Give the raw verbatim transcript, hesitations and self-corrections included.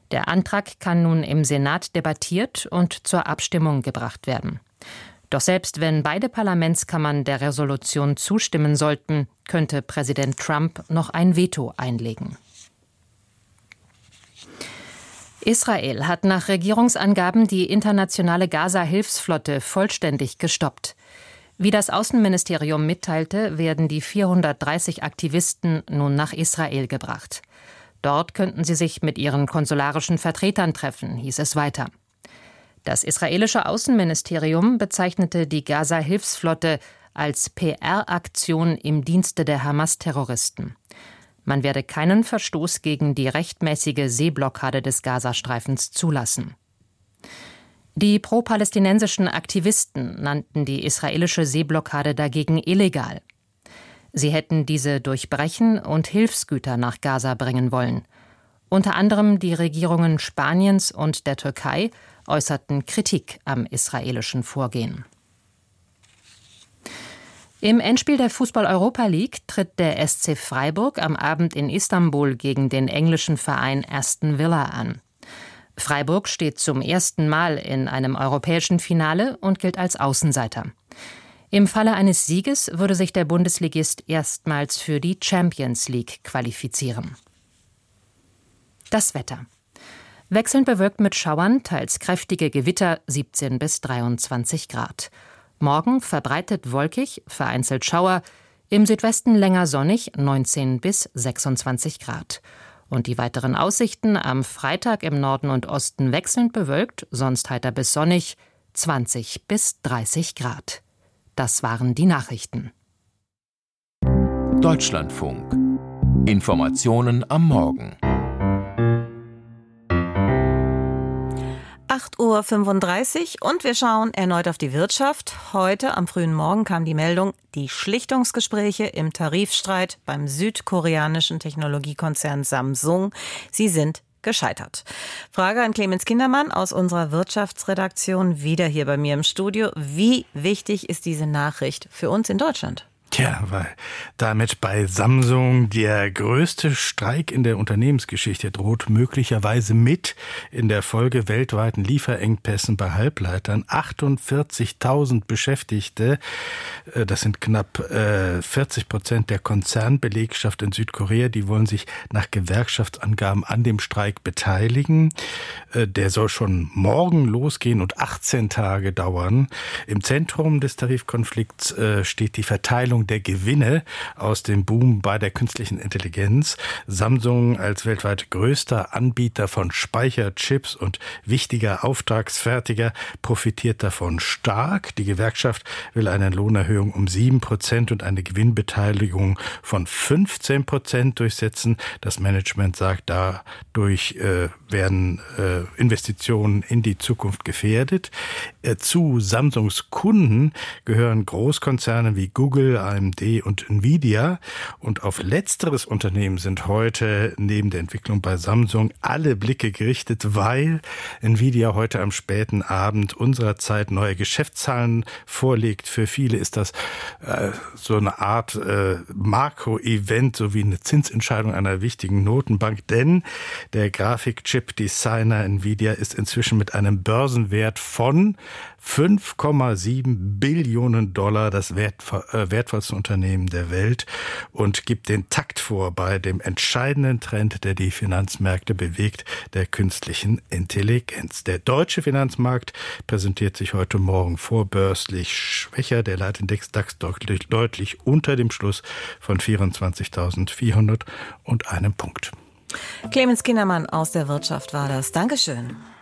Der Antrag kann nun im Senat debattiert und zur Abstimmung gebracht werden. Doch selbst wenn beide Parlamentskammern der Resolution zustimmen sollten, könnte Präsident Trump noch ein Veto einlegen. Israel hat nach Regierungsangaben die internationale Gaza-Hilfsflotte vollständig gestoppt. Wie das Außenministerium mitteilte, werden die vierhundertdreißig Aktivisten nun nach Israel gebracht. Dort könnten sie sich mit ihren konsularischen Vertretern treffen, hieß es weiter. Das israelische Außenministerium bezeichnete die Gaza-Hilfsflotte als P R-Aktion im Dienste der Hamas-Terroristen. Man werde keinen Verstoß gegen die rechtmäßige Seeblockade des Gazastreifens zulassen. Die pro-palästinensischen Aktivisten nannten die israelische Seeblockade dagegen illegal. Sie hätten diese durchbrechen und Hilfsgüter nach Gaza bringen wollen. Unter anderem die Regierungen Spaniens und der Türkei äußerten Kritik am israelischen Vorgehen. Im Endspiel der Fußball-Europa League tritt der S C Freiburg am Abend in Istanbul gegen den englischen Verein Aston Villa an. Freiburg steht zum ersten Mal in einem europäischen Finale und gilt als Außenseiter. Im Falle eines Sieges würde sich der Bundesligist erstmals für die Champions League qualifizieren. Das Wetter. Wechselnd bewölkt mit Schauern, teils kräftige Gewitter, siebzehn bis dreiundzwanzig Grad. Morgen verbreitet wolkig, vereinzelt Schauer, im Südwesten länger sonnig, neunzehn bis sechsundzwanzig Grad. Und die weiteren Aussichten am Freitag im Norden und Osten wechselnd bewölkt, sonst heiter bis sonnig, zwanzig bis dreißig Grad. Das waren die Nachrichten. Deutschlandfunk. Informationen am Morgen. acht Uhr fünfunddreißig und wir schauen erneut auf die Wirtschaft. Heute am frühen Morgen kam die Meldung, die Schlichtungsgespräche im Tarifstreit beim südkoreanischen Technologiekonzern Samsung, sie sind gescheitert. Frage an Clemens Kindermann aus unserer Wirtschaftsredaktion, wieder hier bei mir im Studio. Wie wichtig ist diese Nachricht für uns in Deutschland? Tja, weil damit bei Samsung der größte Streik in der Unternehmensgeschichte droht, möglicherweise mit in der Folge weltweiten Lieferengpässen bei Halbleitern. achtundvierzigtausend Beschäftigte, das sind knapp vierzig Prozent der Konzernbelegschaft in Südkorea, die wollen sich nach Gewerkschaftsangaben an dem Streik beteiligen. Der soll schon morgen losgehen und achtzehn Tage dauern. Im Zentrum des Tarifkonflikts steht die Verteilung der Gewinne aus dem Boom bei der künstlichen Intelligenz. Samsung als weltweit größter Anbieter von Speicherchips und wichtiger Auftragsfertiger profitiert davon stark. Die Gewerkschaft will eine Lohnerhöhung um sieben Prozent und eine Gewinnbeteiligung von fünfzehn Prozent durchsetzen. Das Management sagt, dadurch äh, werden äh, Investitionen in die Zukunft gefährdet. Äh, zu Samsungs Kunden gehören Großkonzerne wie Google, A M D und Nvidia. Und auf letzteres Unternehmen sind heute neben der Entwicklung bei Samsung alle Blicke gerichtet, weil Nvidia heute am späten Abend unserer Zeit neue Geschäftszahlen vorlegt. Für viele ist das äh, so eine Art äh, Makro-Event, so wie eine Zinsentscheidung einer wichtigen Notenbank. Denn der Grafikchip-Designer Nvidia ist inzwischen mit einem Börsenwert von fünf Komma sieben Billionen Dollar das wertvoll, äh, wertvollste Unternehmen der Welt und gibt den Takt vor bei dem entscheidenden Trend, der die Finanzmärkte bewegt, der künstlichen Intelligenz. Der deutsche Finanzmarkt präsentiert sich heute Morgen vorbörslich schwächer. Der Leitindex DAX deutlich, deutlich unter dem Schluss von vierundzwanzigtausendvierhundert und einem Punkt. Clemens Kindermann aus der Wirtschaft war das. Dankeschön.